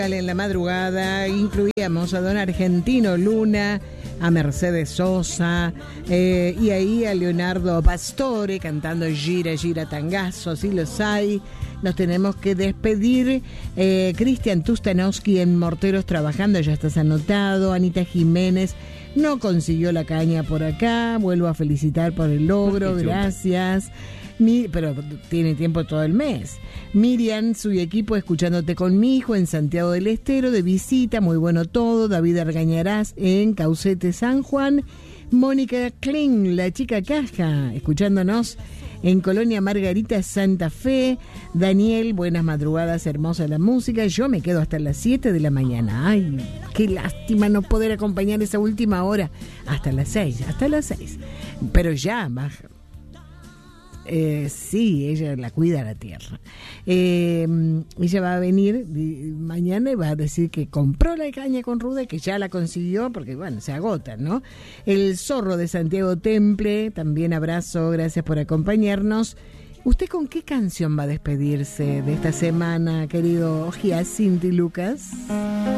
En la madrugada incluíamos a don Argentino Luna, a Mercedes Sosa y ahí a Leonardo Pastore cantando Gira, Gira Tangazo, si los hay. Nos tenemos que despedir. Cristian Tustanowski en Morteros trabajando, ya estás anotado. Anita Jiménez no consiguió la caña por acá, vuelvo a felicitar por el logro, gracias. Pero tiene tiempo todo el mes. Miriam, su equipo escuchándote con mi hijo en Santiago del Estero, de visita, muy bueno todo. David Argañarás en Caucete, San Juan. Mónica Kling, la chica caja, escuchándonos en Colonia Margarita, Santa Fe. Daniel, buenas madrugadas, hermosa la música. Yo me quedo hasta las 7 de la mañana. Ay, qué lástima no poder acompañar esa última hora. Hasta las 6. Pero ya, baja. Sí, ella la cuida la tierra. Ella va a venir mañana y va a decir que compró la caña con ruda y que ya la consiguió porque, bueno, se agota, ¿no? El Zorro de Santiago Temple, también abrazo, gracias por acompañarnos. ¿Usted con qué canción va a despedirse de esta semana, querido Giacinti Lucas?